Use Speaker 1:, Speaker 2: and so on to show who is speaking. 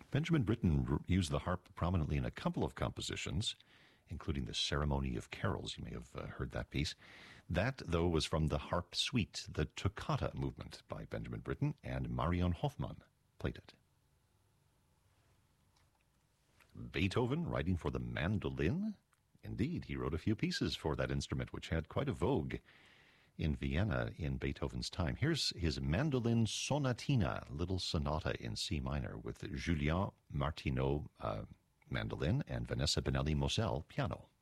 Speaker 1: Benjamin Britten used the harp prominently in a couple of compositions, including the Ceremony of Carols. You may have heard that piece. That, though, was from the Harp Suite, the Toccata movement by Benjamin Britten, and Marion Hoffmann played it. Beethoven writing for the mandolin? Indeed, he wrote a few pieces for that instrument, which had quite a vogue in Vienna in Beethoven's time. Here's his Mandolin Sonatina, little sonata in C minor, with Julien Martineau mandolin and Vanessa Benelli Moselle piano.